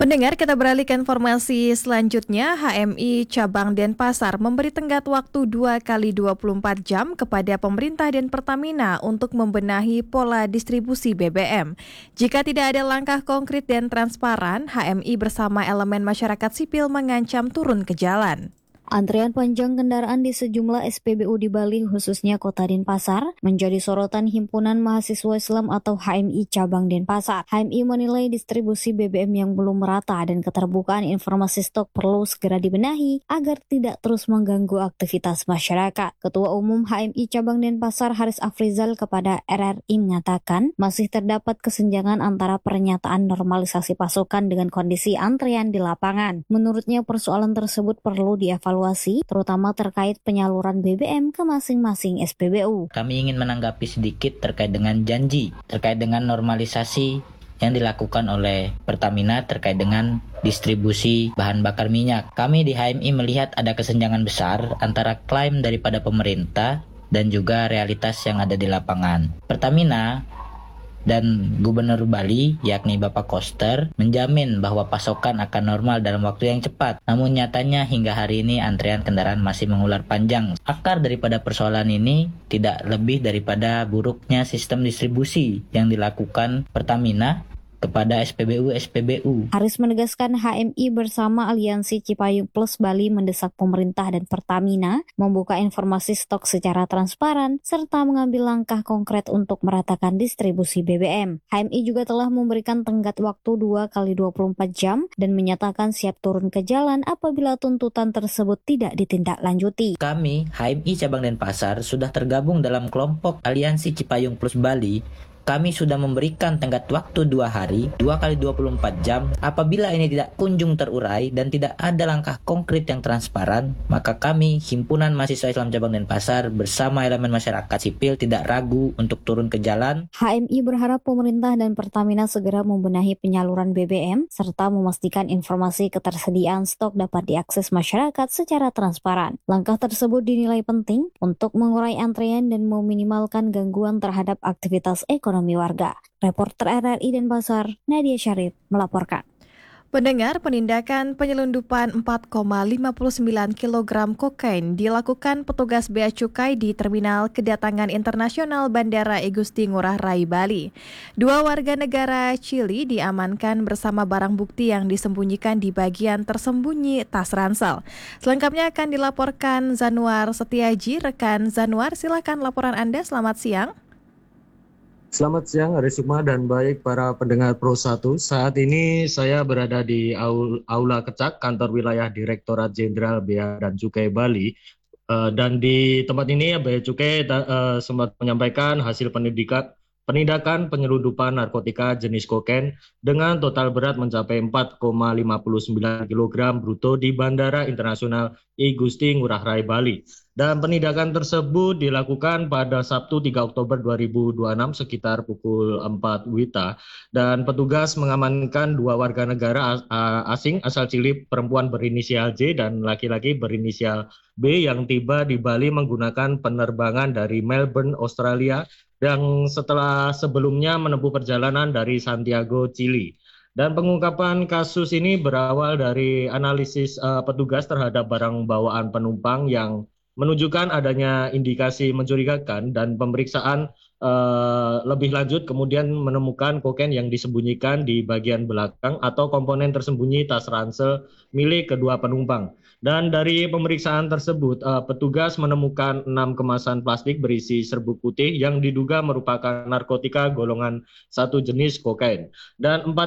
Pendengar, kita beralih ke informasi selanjutnya. HMI Cabang Denpasar memberi tenggat waktu 2 kali 24 jam kepada pemerintah dan Pertamina untuk membenahi pola distribusi BBM. Jika tidak ada langkah konkret dan transparan, HMI bersama elemen masyarakat sipil mengancam turun ke jalan. Antrian panjang kendaraan di sejumlah SPBU di Bali, khususnya Kota Denpasar, menjadi sorotan Himpunan Mahasiswa Islam atau HMI Cabang Denpasar. HMI menilai distribusi BBM yang belum merata dan keterbukaan informasi stok perlu segera dibenahi agar tidak terus mengganggu aktivitas masyarakat. Ketua Umum HMI Cabang Denpasar Haris Afrizal kepada RRI mengatakan masih terdapat kesenjangan antara pernyataan normalisasi pasokan dengan kondisi antrian di lapangan. Menurutnya persoalan tersebut perlu dievaluasi, terutama terkait penyaluran BBM ke masing-masing SPBU. Kami ingin menanggapi sedikit terkait dengan janji, terkait dengan normalisasi yang dilakukan oleh Pertamina terkait dengan distribusi bahan bakar minyak. Kami di HMI melihat ada kesenjangan besar antara klaim daripada pemerintah dan juga realitas yang ada di lapangan. Pertamina dan Gubernur Bali, yakni Bapak Koster, menjamin bahwa pasokan akan normal dalam waktu yang cepat. Namun nyatanya hingga hari ini antrean kendaraan masih mengular panjang. Akar daripada persoalan ini tidak lebih daripada buruknya sistem distribusi yang dilakukan Pertamina kepada SPBU. Haris menegaskan HMI bersama Aliansi Cipayung Plus Bali mendesak pemerintah dan Pertamina membuka informasi stok secara transparan serta mengambil langkah konkret untuk meratakan distribusi BBM. HMI juga telah memberikan tenggat waktu 2 kali 24 jam dan menyatakan siap turun ke jalan apabila tuntutan tersebut tidak ditindaklanjuti. Kami, HMI Cabang Denpasar, sudah tergabung dalam kelompok Aliansi Cipayung Plus Bali. Kami sudah memberikan tenggat waktu 2 hari, 2 kali 24 jam. Apabila ini tidak kunjung terurai dan tidak ada langkah konkret yang transparan, maka kami, Himpunan Mahasiswa Islam Cabang Denpasar, bersama elemen masyarakat sipil tidak ragu untuk turun ke jalan. HMI berharap pemerintah dan Pertamina segera membenahi penyaluran BBM, serta memastikan informasi ketersediaan stok dapat diakses masyarakat secara transparan. Langkah tersebut dinilai penting untuk mengurai antrean dan meminimalkan gangguan terhadap aktivitas ekonomi warga. Reporter RRI Denpasar, Nadia Syarif, melaporkan. Pendengar, penindakan penyelundupan 4,59 kg kokain dilakukan petugas Bea Cukai di Terminal Kedatangan Internasional Bandara I Gusti Ngurah Rai, Bali. 2 warga negara Chili diamankan bersama barang bukti yang disembunyikan di bagian tersembunyi tas ransel. Selengkapnya akan dilaporkan Zanuar Setiaji. Rekan Zanuar, silakan laporan Anda. Selamat siang. Selamat siang, hari Sukma dan baik para pendengar Pro 1. Saat ini saya berada di Aula Kecak, kantor wilayah Direktorat Jenderal Bea dan Cukai Bali. Dan di tempat ini Bea Cukai sempat menyampaikan hasil penindakan penyelundupan narkotika jenis kokain dengan total berat mencapai 4,59 kg bruto di Bandara Internasional I Gusti Ngurah Rai, Bali. Dan penindakan tersebut dilakukan pada Sabtu 3 Oktober 2026 sekitar pukul 4 WITA. Dan petugas mengamankan 2 warga negara asing asal Chili, perempuan berinisial J dan laki-laki berinisial B yang tiba di Bali menggunakan penerbangan dari Melbourne, Australia, yang setelah sebelumnya menempuh perjalanan dari Santiago, Chili. Dan pengungkapan kasus ini berawal dari analisis petugas terhadap barang bawaan penumpang yang menunjukkan adanya indikasi mencurigakan, dan pemeriksaan lebih lanjut kemudian menemukan kokain yang disembunyikan di bagian belakang atau komponen tersembunyi tas ransel milik kedua penumpang. Dan dari pemeriksaan tersebut, petugas menemukan 6 kemasan plastik berisi serbuk putih yang diduga merupakan narkotika golongan 1 jenis kokain. Dan 4